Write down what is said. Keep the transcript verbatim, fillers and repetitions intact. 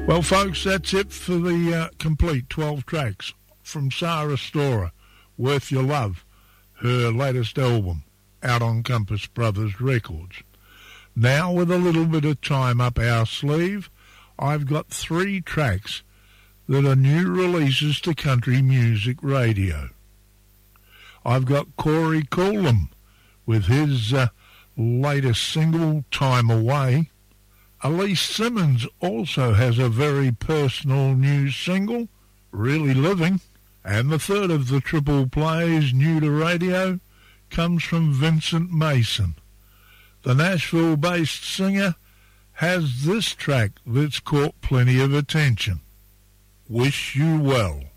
Well, folks, that's it for the uh, complete twelve tracks from Sarah Storer, Worth Your Love, her latest album, out on Compass Brothers Records. Now, with a little bit of time up our sleeve, I've got three tracks that are new releases to country music radio. I've got Corey Coolum with his uh, latest single, Time Away. Elise Simmons also has a very personal new single, Really Living. And the third of the triple plays new to radio comes from Vincent Mason. The Nashville-based singer has this track that's caught plenty of attention, Wish You Well.